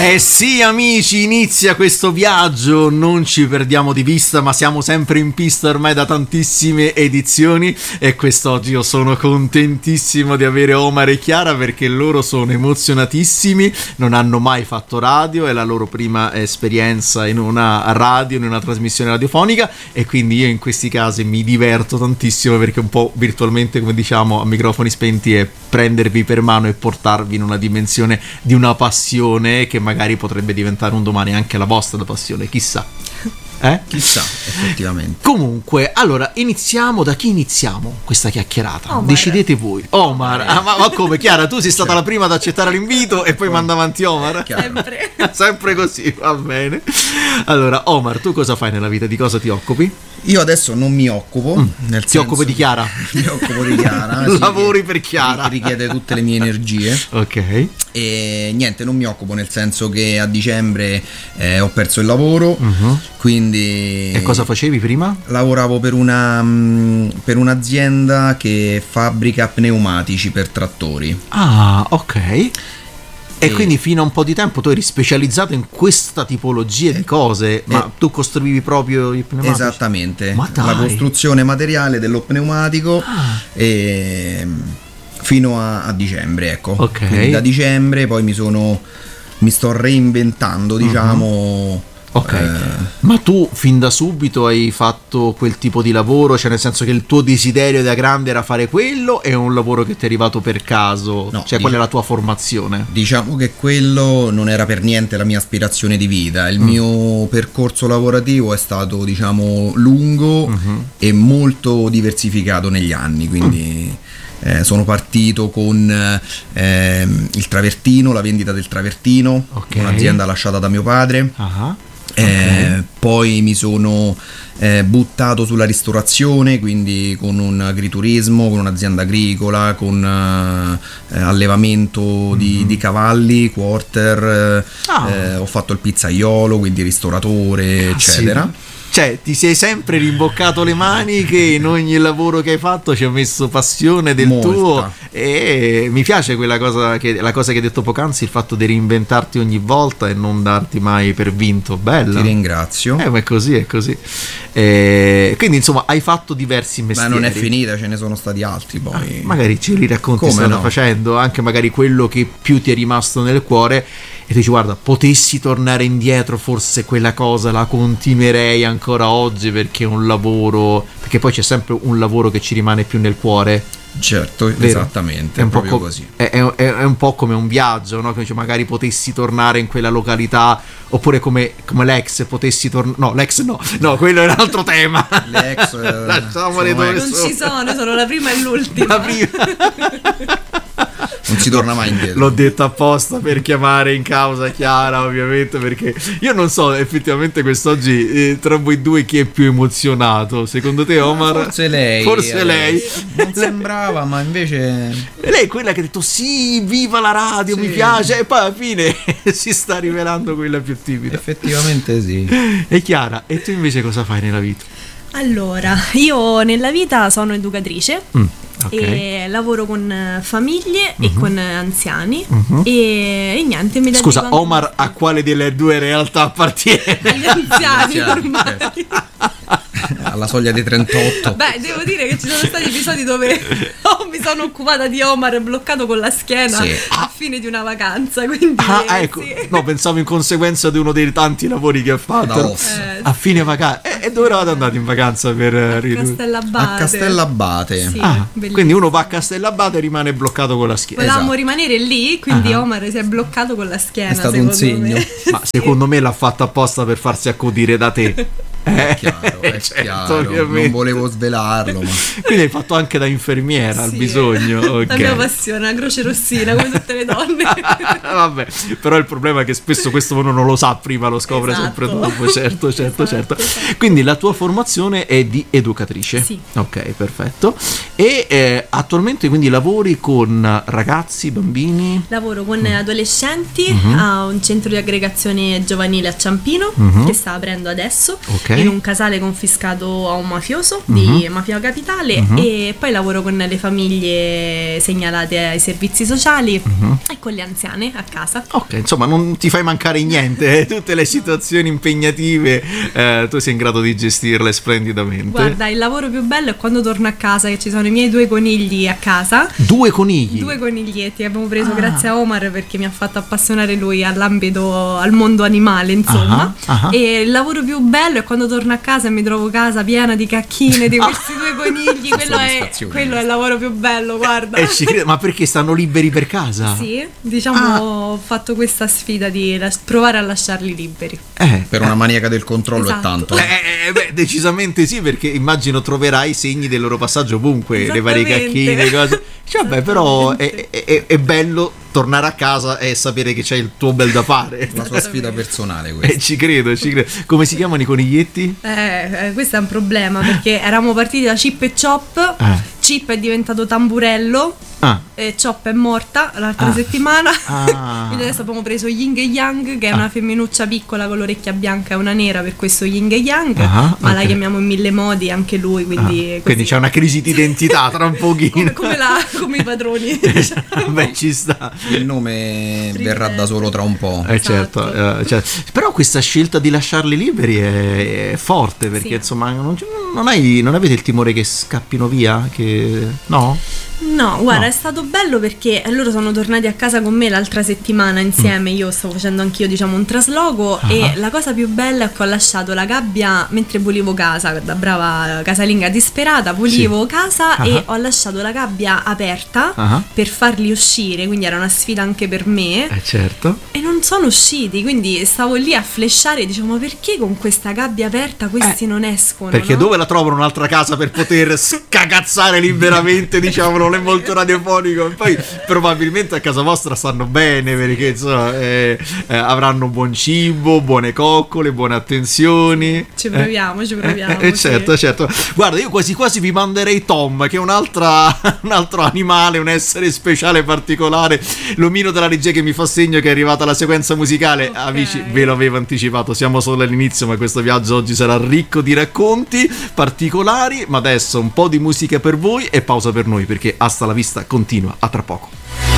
Eh sì amici, inizia questo viaggio, non ci perdiamo di vista, ma siamo sempre in pista ormai da tantissime edizioni e quest'oggi io sono contentissimo di avere Omar e Chiara perché loro sono emozionatissimi, non hanno mai fatto radio, è la loro prima esperienza in una radio, in una trasmissione radiofonica e quindi io in questi casi mi diverto tantissimo perché un po' virtualmente, come diciamo a microfoni spenti, è prendervi per mano e portarvi in una dimensione di una passione che magari potrebbe diventare un domani anche la vostra passione, chissà. Chissà, effettivamente. Comunque, allora, iniziamo. Da chi iniziamo questa chiacchierata? Omar. Decidete voi. Omar, ma come Chiara, tu sei stata la prima ad accettare l'invito e poi manda avanti Omar? Sempre. Sempre così, va bene. Allora, Omar, tu cosa fai nella vita? Di cosa ti occupi? Io adesso non mi occupo, Ti occupi di Chiara? Mi occupo di Chiara. Lavori per Chiara. Richiede tutte le mie energie. Ok. E niente, non mi occupo, nel senso che a dicembre ho perso il lavoro, quindi... E cosa facevi prima? Lavoravo per un'azienda che fabbrica pneumatici per trattori. Ah, ok. E quindi fino a un po' di tempo tu eri specializzato in questa tipologia di cose, ma tu costruivi proprio i pneumatici? Esattamente, Ma dai. la costruzione materiale dello pneumatico fino a dicembre, ecco. Ok. Quindi da dicembre poi mi sto reinventando, diciamo. Ok, ma tu fin da subito hai fatto quel tipo di lavoro, cioè nel senso che il tuo desiderio da grande era fare quello, è un lavoro che ti è arrivato per caso? No, cioè qual è la tua formazione? Diciamo che quello non era per niente la mia aspirazione di vita. Il mio percorso lavorativo è stato, diciamo, lungo e molto diversificato negli anni, quindi sono partito con il travertino, la vendita del travertino, un'azienda lasciata da mio padre. Poi mi sono buttato sulla ristorazione, quindi con un agriturismo, con un'azienda agricola, con allevamento di cavalli, quarter, ho fatto il pizzaiolo, quindi ristoratore, eccetera. Sì. Cioè ti sei sempre rimboccato le maniche in ogni lavoro che hai fatto, ci hai messo passione del tuo, e mi piace quella cosa la cosa che hai detto poc'anzi, il fatto di reinventarti ogni volta e non darti mai per vinto. Bella. Ti ringrazio. Ma è così. Quindi insomma hai fatto diversi mestieri. Ma non è finita, ce ne sono stati altri poi. Magari ce li racconti strada facendo, anche magari quello che più ti è rimasto nel cuore e tu dici guarda, potessi tornare indietro forse quella cosa la continuerei ancora oggi perché è un lavoro, perché poi c'è sempre un lavoro che ci rimane più nel cuore. Certo, vero? Esattamente, è proprio così. È un po' come un viaggio, no? Che magari potessi tornare in quella località, oppure come l'ex potessi tornare. No, l'ex no, quello è un altro tema. L'ex lasciamole dove Non ci sono la prima e l'ultima. Non si torna mai indietro. L'ho detto apposta per chiamare in causa Chiara, ovviamente, perché io non so effettivamente quest'oggi tra voi due chi è più emozionato. Secondo te, Omar? Forse lei. Non sembrava, ma invece lei è quella che ha detto sì, viva la radio, mi piace, e poi alla fine si sta rivelando quella più timida. Effettivamente sì. E Chiara, e tu invece cosa fai nella vita? Allora, io nella vita sono educatrice. E lavoro con famiglie e con anziani e niente, mi dedico. Scusa, Omar a quale delle due realtà appartiene? Agli anziani ormai. Alla soglia dei 38. Beh, devo dire che ci sono stati episodi dove mi sono occupata di Omar bloccato con la schiena a fine di una vacanza, quindi ecco. No, pensavo in conseguenza di uno dei tanti lavori che ha fatto a fine vacanza. E dove eravate andati in vacanza per Castellabate? A Castellabate. Sì, quindi uno va a Castellabate e rimane bloccato con la schiena. Volevamo rimanere lì, quindi Omar si è bloccato con la schiena. È stato un segno. Ma secondo me l'ha fatto apposta per farsi accudire da te. È chiaro, non volevo svelarlo, ma... Quindi hai fatto anche da infermiera al bisogno. La mia passione, la Croce Rossina, come tutte le donne. Vabbè, però il problema è che spesso questo uno non lo sa prima, lo scopre sempre dopo. Certo. Quindi la tua formazione è di educatrice? Sì. Ok, perfetto. E attualmente quindi lavori con ragazzi, bambini? Lavoro con adolescenti a un centro di aggregazione giovanile a Ciampino che sta aprendo adesso. Ok. in un casale confiscato a un mafioso di Mafia Capitale, e poi lavoro con le famiglie segnalate ai servizi sociali e con le anziane a casa. Ok, insomma non ti fai mancare niente, tutte le situazioni impegnative tu sei in grado di gestirle splendidamente. Guarda, il lavoro più bello è quando torno a casa, che ci sono i miei 2 conigli a casa. 2 conigli? 2 coniglietti che abbiamo preso grazie a Omar, perché mi ha fatto appassionare lui all'ambito, al mondo animale, insomma. E il lavoro più bello è quando torno a casa e mi trovo casa piena di cacchine di questi 2 conigli. Quello è il lavoro più bello, guarda. Ci credo, ma perché stanno liberi per casa? Sì, diciamo ho fatto questa sfida di provare a lasciarli liberi. Per una maniaca del controllo è tanto. Decisamente sì, perché immagino troverai segni del loro passaggio ovunque, le varie cacchine, cose. Vabbè, però è bello tornare a casa e sapere che c'è il tuo bel da fare. La sua sfida personale questa. Ci credo. Come si chiamano i coniglietti? Questo è un problema, perché eravamo partiti da Chip e Chop. Chip è diventato Tamburello. E Chop è morta l'altra settimana. Quindi adesso abbiamo preso Ying e Yang, che è una femminuccia piccola con l'orecchia bianca e una nera, per questo Ying e Yang, ma la chiamiamo in 1000 modi anche lui, quindi c'è una crisi di identità tra un pochino. come i padroni. Beh, ci sta. Il nome verrà da solo tra un po'. Certo. Però questa scelta di lasciarli liberi è forte, perché insomma non avete il timore che scappino via? No? No, guarda, è stato bello perché loro sono tornati a casa con me l'altra settimana insieme. Io stavo facendo anch'io, diciamo, un trasloco, e la cosa più bella è che ho lasciato la gabbia mentre pulivo casa, da brava casalinga disperata, pulivo casa e ho lasciato la gabbia aperta per farli uscire, quindi era una sfida anche per me. Certo. E non sono usciti, quindi stavo lì a flashare e dicevo: ma perché con questa gabbia aperta questi non escono? Perché dove la trovano un'altra casa per poter scagazzare liberamente, diciamo, non è molto radiofonico. E poi probabilmente a casa vostra stanno bene, perché insomma avranno buon cibo, buone coccole, buone attenzioni. Ci proviamo. Certo. Guarda, io quasi quasi vi manderei Tom, che è un altro animale, un essere speciale particolare. L'omino della regia che mi fa segno che è arrivata la sequenza musicale. Amici, ve l'avevo anticipato, siamo solo all'inizio, ma questo viaggio oggi sarà ricco di racconti particolari. Ma adesso un po' di musica per voi e pausa per noi, perché Hasta la vista continua, a tra poco.